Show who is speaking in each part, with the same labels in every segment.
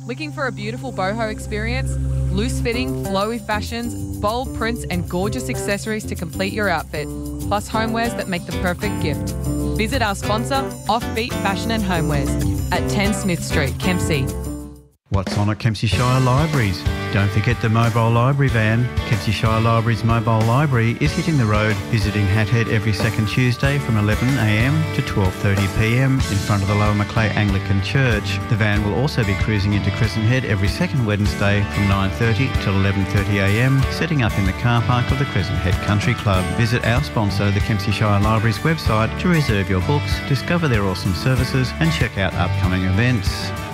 Speaker 1: Looking for a beautiful boho experience? Loose-fitting, flowy fashions, bold prints and gorgeous accessories to complete your outfit, plus homewares that make the perfect gift. Visit our sponsor, Offbeat Fashion and Homewares, at 10 Smith Street, Kempsey.
Speaker 2: What's on at Kempsey Shire Libraries? Don't forget the mobile library van. Kempsey Shire Libraries Mobile Library is hitting the road, visiting Hathead every second Tuesday from 11am to 12:30pm in front of the Lower Macleay Anglican Church. The van will also be cruising into Crescent Head every second Wednesday from 9:30 till 11:30am, setting up in the car park of the Crescent Head Country Club. Visit our sponsor, the Kempsey Shire Libraries website, to reserve your books, discover their awesome services and check out upcoming events.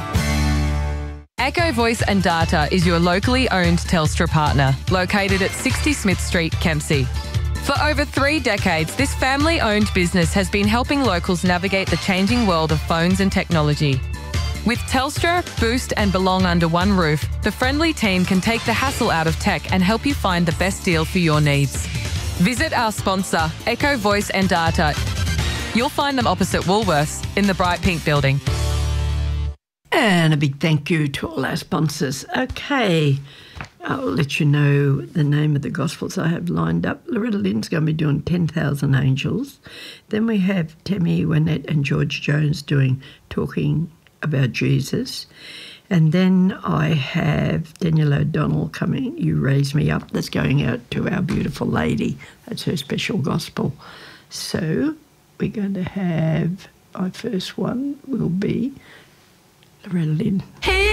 Speaker 1: Echo Voice and Data is your locally owned Telstra partner, located at 60 Smith Street, Kempsey. For over 3 decades, this family-owned business has been helping locals navigate the changing world of phones and technology. With Telstra, Boost and Belong under one roof, the friendly team can take the hassle out of tech and help you find the best deal for your needs. Visit our sponsor, Echo Voice and Data. You'll find them opposite Woolworths in the Bright Pink building.
Speaker 3: And a big thank you to all our sponsors. Okay, I'll let you know the name of the Gospels I have lined up. Loretta Lynn's going to be doing 10,000 Angels. Then we have Tammy Wynette and George Jones talking about Jesus. And then I have Danielle O'Donnell coming, You Raise Me Up, that's going out to our beautiful lady. That's her special gospel. So we're going to have, our first one will be Loretta Lynn.